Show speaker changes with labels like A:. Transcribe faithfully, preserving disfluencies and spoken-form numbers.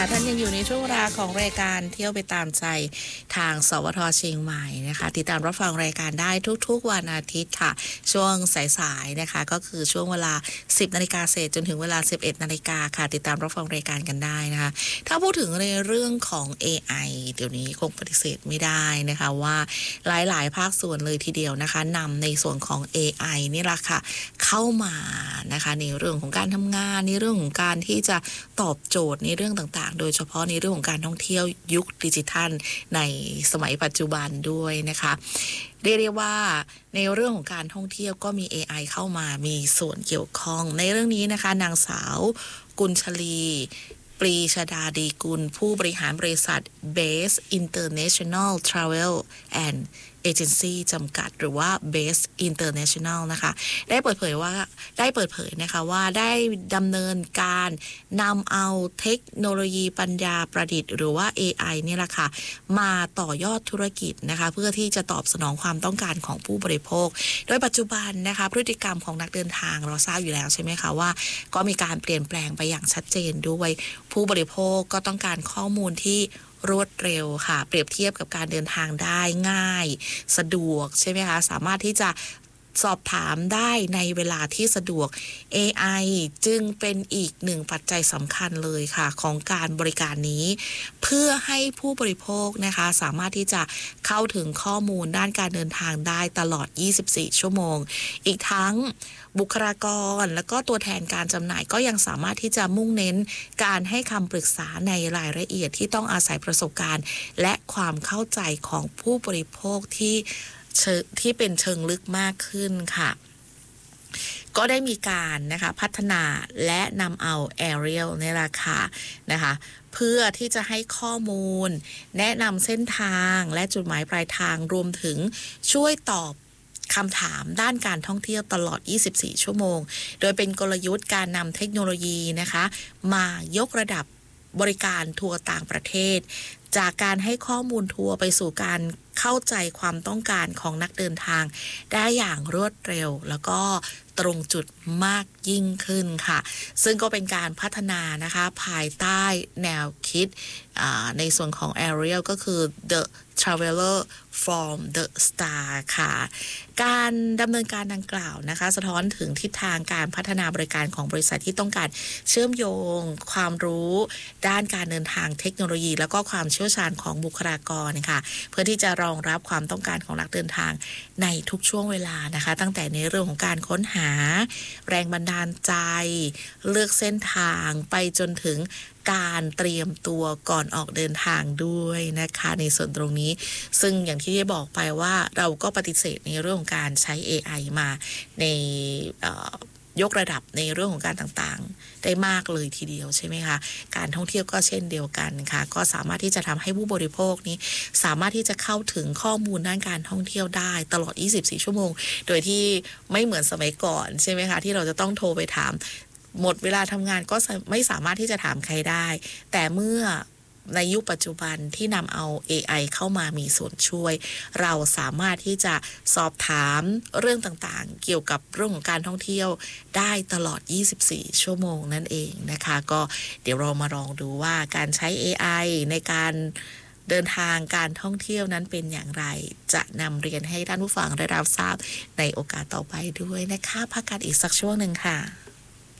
A: ท่านยังอยู่ในช่วงเวลาของรายการเที่ยวไปตามใจทางสวทเชียงใหม่นะคะติดตามรับฟังรายการได้ทุกๆวันอาทิตย์ค่ะช่วงสายๆนะคะก็คือช่วงเวลา สิบนาฬิกาเศษจนถึงเวลา สิบเอ็ดนาฬิกาค่ะติดตามรับฟังรายการกันได้นะคะถ้าพูดถึงในเรื่องของ เอ ไอ เดี๋ยวนี้คงปฏิเสธไม่ได้นะคะว่าหลายๆภาคส่วนเลยทีเดียวนะคะนำในส่วนของ เอ ไอ นี่แหละค่ะเข้ามานะคะในเรื่องของการทำงานในเรื่องของการที่จะตอบโจทย์ในเรื่องต่างๆโดยเฉพาะในเรื่องของการท่องเที่ยวยุคดิจิทัลในสมัยปัจจุบันด้วยนะคะเรียกได้ว่าในเรื่องของการท่องเที่ยวก็มี เอ ไอ เข้ามามีส่วนเกี่ยวข้องในเรื่องนี้นะคะนางสาวกุลชลีปรีชดาดีกุลผู้บริหารบริษัท Base International Travel and Agency จำกัดหรือว่า Base International นะคะได้เปิดเผยว่าได้เปิดเผยนะคะว่าได้ดำเนินการนำเอาเทคโนโลยีปัญญาประดิษฐ์หรือว่า เอ ไอ นี่แหละค่ะมาต่อยอดธุรกิจนะคะเพื่อที่จะตอบสนองความต้องการของผู้บริโภคโดยปัจจุบันนะคะพฤติกรรมของนักเดินทางเราทราบอยู่แล้วใช่ไหมคะว่าก็มีการเปลี่ยนแปลงไปอย่างชัดเจนด้วยผู้บริโภคก็ต้องการข้อมูลที่รวดเร็วค่ะเปรียบเทียบกับการเดินทางได้ง่ายสะดวกใช่ไหมคะสามารถที่จะสอบถามได้ในเวลาที่สะดวก เอ ไอ จึงเป็นอีกหนึ่งปัจจัยสำคัญเลยค่ะของการบริการนี้เพื่อให้ผู้บริโภคนะคะสามารถที่จะเข้าถึงข้อมูลด้านการเดินทางได้ตลอดยี่สิบสี่ชั่วโมงอีกทั้งบุคลากรและก็ตัวแทนการจำหน่ายก็ยังสามารถที่จะมุ่งเน้นการให้คำปรึกษาในรายละเอียดที่ต้องอาศัยประสบการณ์และความเข้าใจของผู้บริโภคที่ที่เป็นเชิงลึกมากขึ้นค่ะก็ได้มีการนะคะพัฒนาและนำเอา Aerial ในราคานะคะเพื่อที่จะให้ข้อมูลแนะนำเส้นทางและจุดหมายปลายทางรวมถึงช่วยตอบคำถามด้านการท่องเที่ยวตลอดยี่สิบสี่ชั่วโมงโดยเป็นกลยุทธ์การนำเทคโนโลยีนะคะมายกระดับบริการทัวร์ต่างประเทศจากการให้ข้อมูลทัวร์ไปสู่การเข้าใจความต้องการของนักเดินทางได้อย่างรวดเร็วแล้วก็ตรงจุดมากยิ่งขึ้นค่ะซึ่งก็เป็นการพัฒนานะคะภายใต้แนวคิดในส่วนของ Aerial ก็คือ The Traveler from the Star ค่ะการดำเนินการดังกล่าวนะคะสะท้อนถึงทิศทางการพัฒนาบริการของบริษัทที่ต้องการเชื่อมโยงความรู้ด้านการเดินทางเทคโนโลยีแล้วก็ความเชี่ยวชาญของบุคลากรนะคะเพื่อที่จะรองรับความต้องการของนักเดินทางในทุกช่วงเวลานะคะตั้งแต่ในเรื่องของการค้นหาแรงบันดาลใจเลือกเส้นทางไปจนถึงการเตรียมตัวก่อนออกเดินทางด้วยนะคะในส่วนตรงนี้ซึ่งอย่างที่ได้บอกไปว่าเราก็ปฏิเสธในเรื่องของการใช้ เอ ไอ มาในยกระดับในเรื่องของการต่างๆได้มากเลยทีเดียวใช่ไหมคะการท่องเที่ยวก็เช่นเดียวกันค่ะก็สามารถที่จะทำให้ผู้บริโภคนี้สามารถที่จะเข้าถึงข้อมูลด้านการท่องเที่ยวได้ตลอดยี่สิบสี่ชั่วโมงโดยที่ไม่เหมือนสมัยก่อนใช่ไหมคะที่เราจะต้องโทรไปถามหมดเวลาทำงานก็ไม่สามารถที่จะถามใครได้แต่เมื่อในยุคปัจจุบันที่นำเอา เอ ไอ เข้ามามีส่วนช่วยเราสามารถที่จะสอบถามเรื่องต่างๆเกี่ยวกับเรื่องของการท่องเที่ยวได้ตลอดยี่สิบสี่ชั่วโมงนั่นเองนะคะก็เดี๋ยวเรามาลองดูว่าการใช้ เอ ไอ ในการเดินทางการท่องเที่ยวนั้นเป็นอย่างไรจะนำเรียนให้ท่านผู้ฟังได้รับทราบในโอกาสต่อไปด้วยนะคะพักกันอีกสักช่วงหนึ่งค่ะ